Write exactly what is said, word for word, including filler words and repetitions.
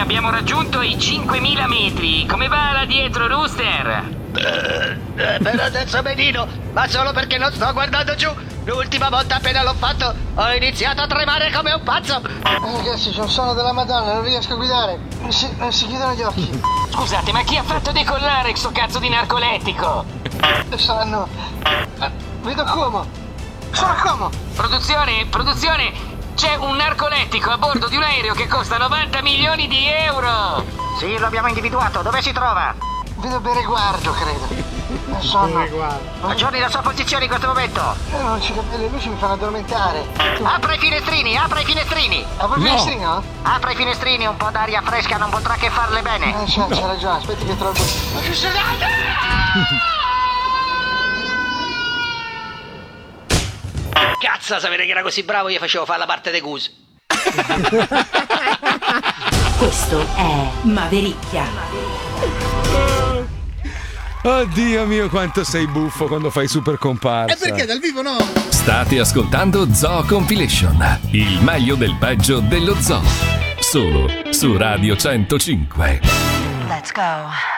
abbiamo raggiunto i cinquemila metri. Come va là dietro, Rooster? Uh, per adesso benino, ma solo perché non sto guardando giù. L'ultima volta appena l'ho fatto ho iniziato a tremare come un pazzo. Eh, ragazzi, c'è un sonno della Madonna, non riesco a guidare. Mi si, mi si chiudono gli occhi. Scusate, ma chi ha fatto decollare sto cazzo di narcolettico? Saranno... Eh, vedo Como. Sono Como. Produzione, produzione, c'è un narcolettico a bordo di un aereo che costa novanta milioni di euro. Sì, lo abbiamo individuato. Dove si trova? Vedo Bereguardo, credo. Non sonno. Aggiorni la sua posizione in questo momento. Eh, non ci capisco, le luci mi fanno addormentare. Apra i finestrini, apra i finestrini. Apra il finestrino? Apra i finestrini, un po' d'aria fresca non potrà che farle bene. Eh, c'ha, c'ha ragione, aspetti che trovo... Ma che sedate? Cazzo, sapere che era così bravo io facevo fare la parte de Goose. Questo è Mavericchia. Oddio mio, quanto sei buffo quando fai super comparsa. E perché dal vivo no? State ascoltando Zoo Compilation, il meglio del peggio dello zoo. Solo su Radio centocinque. Let's go.